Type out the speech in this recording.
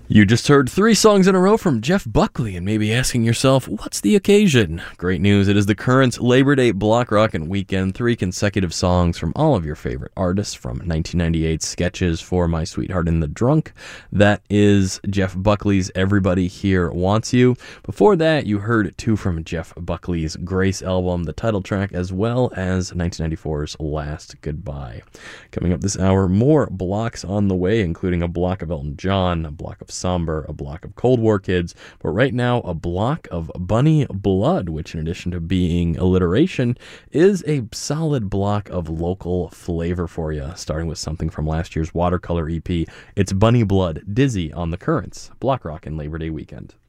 You just heard 3 songs in a row from Jeff Buckley and may be asking yourself, what's the occasion? Great news, it is the Currents Labor Day Block Rockin' Weekend. 3 consecutive songs from all of your favorite artists from 1998's Sketches for My Sweetheart and the Drunk. That is Jeff Buckley's Everybody Here Wants You. Before that, you heard 2 from Jeff Buckley's Grace album, the title track, as well as 1994's Last Goodbye. Coming up this hour, more blocks on the way, including a block of Elton John, a block of Somber, a block of Cold War Kids, but right now a block of Bunny Blood, which in addition to being alliteration, is a solid block of local flavor for you, starting with something from last year's Watercolor EP. It's Bunny Blood, Dizzy on the Currents, Block Rockin' Labor Day Weekend.